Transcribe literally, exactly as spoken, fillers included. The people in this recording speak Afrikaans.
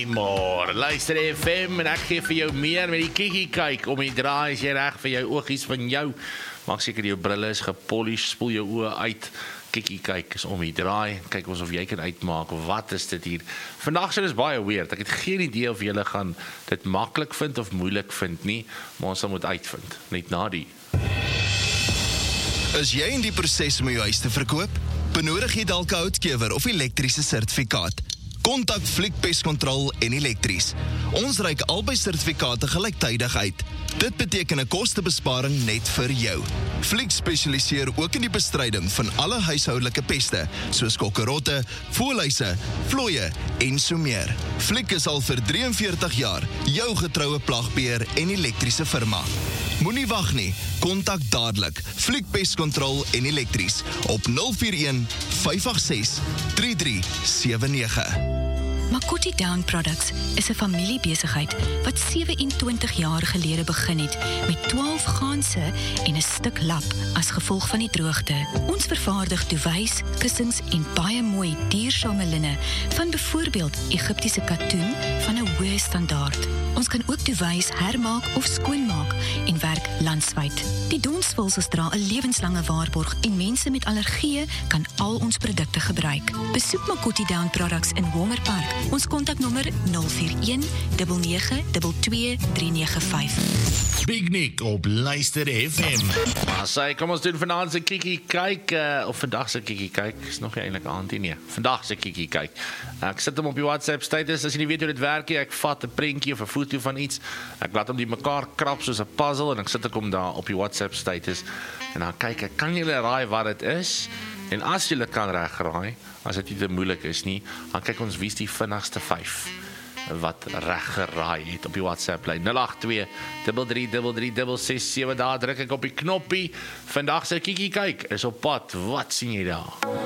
Goeiemôre, luister F M en ek gee vir jou meer met die kikkie kyk om die draai as jy reg vir jou oogies van jou. Maak seker jou brille is gepolish, spoel jou oë uit. Kikkie kyk is om die draai. Kyk ons of jy kan uitmaak wat is dit hier. Vandag sien is baie weird. Ek het geen idee of julle gaan dit maklik vind of moeilik vind nie, maar ons sal moet uitvind. Net na die. Is jy in die proses om jou huis te verkoop? Benodig jy dalk 'n houtkewer of elektriese sertifikaat? Kontak Fliek Pestcontrol en Elektries. Ons reik albei sertifikate gelyktydig uit. Dit beteken 'n kostebesparing net vir jou. Fliek spesialiseer ook in die bestryding van alle huishoudelike peste, soos kokkerotte, voëlhuise, vlooie en so meer. Fliek is al vir drie en veertig jaar jou getroue plagbeheer en elektriese firma. Moenie wag nie, kontak dadelik Fliek Pestcontrol en Elektries op nul vier een, vyf agt ses, drie drie sewe nege. Makoti Down Products is 'n familiebesigheid wat sewe en twintig jaar gelede begin het met twaalf ganse en 'n stuk lap as gevolg van die droogte. Ons vervaardig duwys, kussings en baie mooi duursame linne van byvoorbeeld Egiptiese katoen van 'n hoë standaard. Ons kan ook duwys hermaak of skoonmaak en werk landwyd. Die donsvulsels dra 'n lewenslange waarborg en mense met allergieë kan al ons produkte gebruik. Besoek Makoti Down Products in Homer Park. Ons kontaknommer nul vier een, nege nege twee twee, drie nege vyf. Big Nick op Luister F M. Maar sê, kom ons doen vanaand se kikkie kyk, uh, of vandag se kikkie kyk, is nog nie eintlik aand nie, nee. Vandag se kikkie kyk. Uh, ek sit hom op die WhatsApp status, as jy nie weet hoe dit werk nie, ek vat 'n prentjie of 'n foto van iets, ek laat hom die mekaar krap soos 'n puzzle, en ek sit ek hom daar op die WhatsApp status, en dan kyk ek, kan julle raai wat dit is? En as julle kan reg raai, as dit nie te moeilik is nie, dan kyk ons wie's die vinnigste vyf wat reg geraai het op die WhatsApp lyn nul agt twee, drie drie drie drie, ses ses sewe. Daar druk ek op die knoppie. Vandag se kikkie kyk is op pad. Wat sien jy daar?